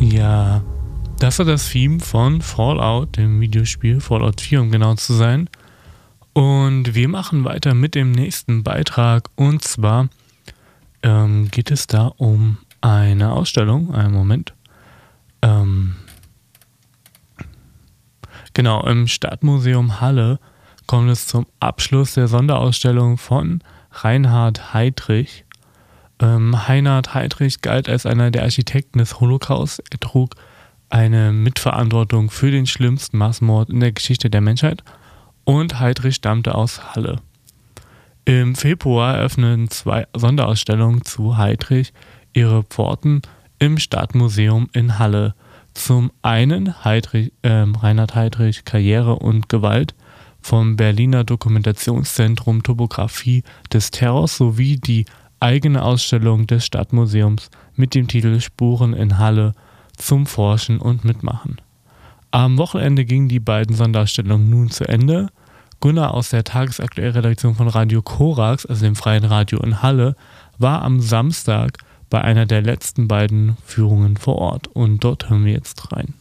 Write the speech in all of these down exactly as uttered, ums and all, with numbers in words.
Ja, das war das Theme von Fallout, dem Videospiel Fallout vier, um genau zu sein. Und wir machen weiter mit dem nächsten Beitrag. Und zwar ähm, geht es da um eine Ausstellung. Einen Moment. Ähm, genau, im Stadtmuseum Halle kommt es zum Abschluss der Sonderausstellung von Reinhard Heydrich. Ähm, Reinhard Heydrich galt als einer der Architekten des Holocaust. Er trug eine Mitverantwortung für den schlimmsten Massenmord in der Geschichte der Menschheit und Heydrich stammte aus Halle. Im Februar eröffneten zwei Sonderausstellungen zu Heydrich ihre Pforten im Stadtmuseum in Halle. Zum einen Heydrich, äh, Reinhard Heydrich Karriere und Gewalt vom Berliner Dokumentationszentrum Topographie des Terrors sowie die eigene Ausstellung des Stadtmuseums mit dem Titel Spuren in Halle zum Forschen und Mitmachen. Am Wochenende gingen die beiden Sonderausstellungen nun zu Ende. Gunnar aus der tagesaktuellen Redaktion von Radio Korax, also dem Freien Radio in Halle, war am Samstag bei einer der letzten beiden Führungen vor Ort. Und dort hören wir jetzt rein.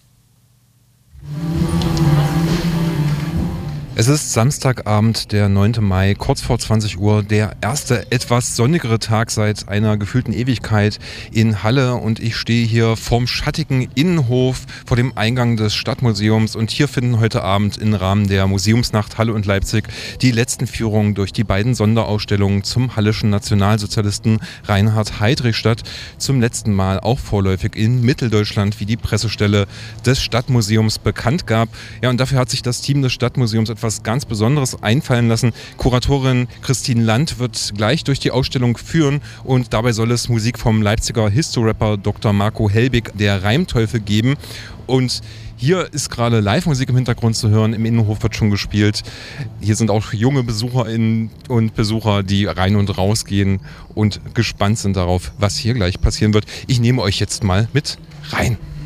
Es ist Samstagabend, der neunte Mai, kurz vor zwanzig Uhr, der erste etwas sonnigere Tag seit einer gefühlten Ewigkeit in Halle und ich stehe hier vorm schattigen Innenhof vor dem Eingang des Stadtmuseums und hier finden heute Abend im Rahmen der Museumsnacht Halle und Leipzig die letzten Führungen durch die beiden Sonderausstellungen zum hallischen Nationalsozialisten Reinhard Heydrich statt. Zum letzten Mal auch vorläufig in Mitteldeutschland, wie die Pressestelle des Stadtmuseums bekannt gab. Ja, und dafür hat sich das Team des Stadtmuseums etwas ganz Besonderes einfallen lassen. Kuratorin Christine Land wird gleich durch die Ausstellung führen und dabei soll es Musik vom Leipziger Histo-Rapper Doktor Marco Helbig, der Reimteufel, geben. Und hier ist gerade Live-Musik im Hintergrund zu hören, im Innenhof wird schon gespielt. Hier sind auch junge Besucherinnen und Besucher, die rein und raus gehen und gespannt sind darauf, was hier gleich passieren wird. Ich nehme euch jetzt mal mit rein.